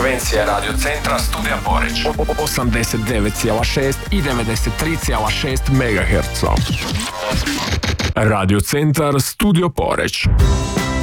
frekvencije Radio Centra Studija Poreču. 89,6 i 93,6 MHz. Radio Centar Studio Poreć.